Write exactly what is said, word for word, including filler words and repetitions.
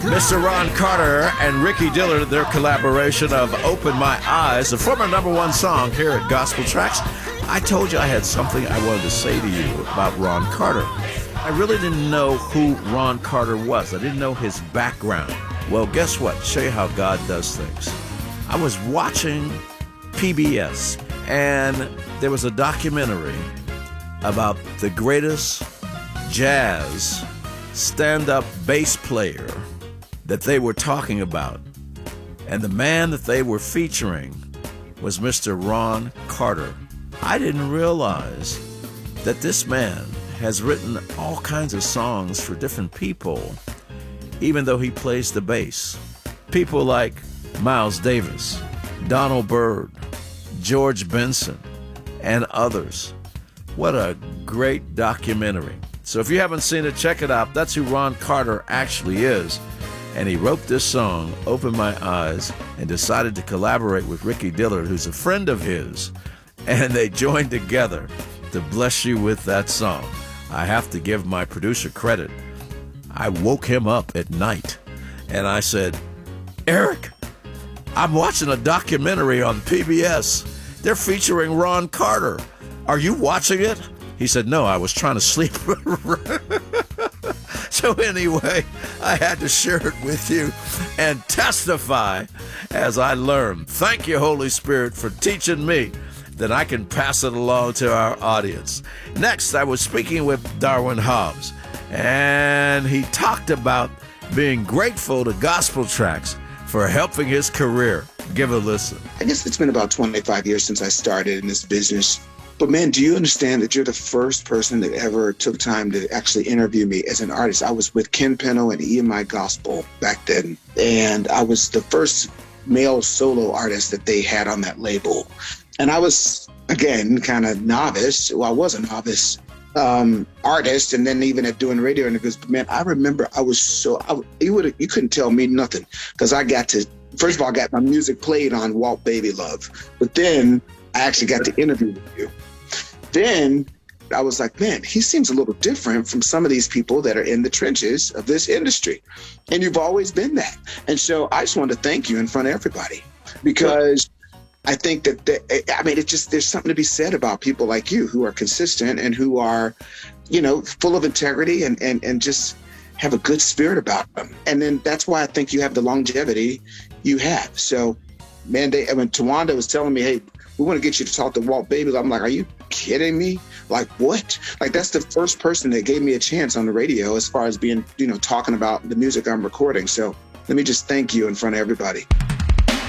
Mister Ron Carter and Ricky Dillard, their collaboration of Open My Eyes, the former number one song here at Gospel Tracks. I told you I had something I wanted to say to you about Ron Carter. I really didn't know who Ron Carter was. I didn't know his background. Well, guess what? Show you how God does things. I was watching P B S, and there was a documentary about the greatest jazz stand-up bass player that they were talking about. And the man that they were featuring was Mister Ron Carter. I didn't realize that this man has written all kinds of songs for different people, even though he plays the bass. People like Miles Davis, Donald Byrd, George Benson, and others. What a great documentary. So if you haven't seen it, check it out. That's who Ron Carter actually is. And he wrote this song, Open My Eyes, and decided to collaborate with Ricky Dillard, who's a friend of his. And they joined together to bless you with that song. I have to give my producer credit. I woke him up at night and I said, Eric, I'm watching a documentary on P B S. They're featuring Ron Carter. Are you watching it? He said, no, I was trying to sleep. So anyway, I had to share it with you and testify as I learned. Thank you, Holy Spirit, for teaching me that I can pass it along to our audience. Next, I was speaking with Darwin Hobbs, and he talked about being grateful to Gospel Tracks for helping his career. Give a listen. I guess it's been about twenty-five years since I started in this business. But man, do you understand that you're the first person that ever took time to actually interview me as an artist? I was with Ken Peno and E M I Gospel back then, and I was the first male solo artist that they had on that label. And I was, again, kind of novice. Well, I was a novice um, artist, and then even at doing radio interviews. But man, I remember I was so, I, you would you couldn't tell me nothing, because I got to, first of all, I got my music played on Walt Baby Love. But then I actually got to interview with you. Then I was like, man, he seems a little different from some of these people that are in the trenches of this industry. And you've always been that. And so I just wanted to thank you in front of everybody, because I think that, that, I mean, it just, there's something to be said about people like you who are consistent and who are, you know, full of integrity and, and, and just have a good spirit about them. And then that's why I think you have the longevity you have. So, man, they, when Tawanda was telling me, hey, we want to get you to talk to Walt Baby, I'm like, are you kidding me? Like, what? Like, that's the first person that gave me a chance on the radio as far as being, you know, talking about the music I'm recording. So let me just thank you in front of everybody.